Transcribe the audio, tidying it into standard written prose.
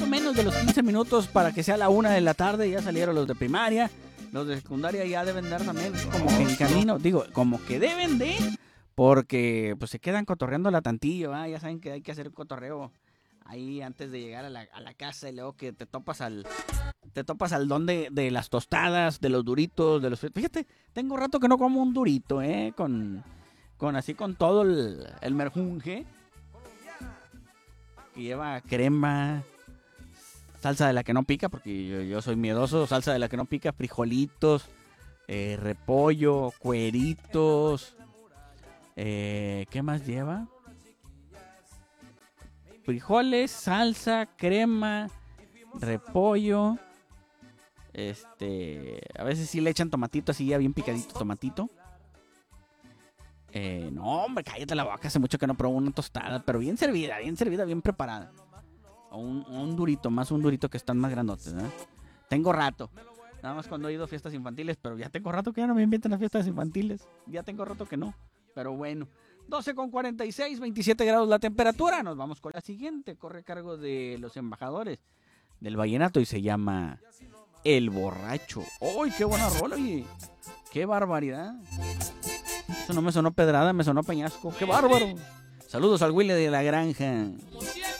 poquito menos de los 15 minutos para que sea la 1 de la tarde. Ya salieron los de primaria. Los de secundaria ya deben dar también como que en camino. Digo, como que deben de... Porque pues se quedan cotorreando la tantillo, ¿eh? Ya saben que hay que hacer un cotorreo ahí antes de llegar a la casa. Y luego que te topas al don de las tostadas, de los duritos, de los... Fíjate, tengo rato que no como un durito, con todo el merjunje. Que lleva crema, salsa de la que no pica, porque yo soy miedoso, salsa de la que no pica, frijolitos, repollo, cueritos, ¿qué más lleva? Frijoles, salsa, crema, repollo, a veces sí le echan tomatito así ya bien picadito, tomatito. No, hombre, cállate la boca, hace mucho que no pruebo una tostada, pero bien servida, bien preparada. O un durito, más un durito que están más grandotes, ¿eh? Tengo rato, nada más cuando he ido a fiestas infantiles, pero ya tengo rato que ya no me invitan a fiestas infantiles. Ya tengo rato que no, pero bueno. 12:46, 27 grados la temperatura. Nos vamos con la siguiente, corre a cargo de los embajadores del vallenato y se llama El Borracho. ¡Uy, qué buena rola, oye! ¡Qué barbaridad! Eso no me sonó pedrada, me sonó peñasco. ¡Qué bárbaro! Saludos al Willy de la Granja.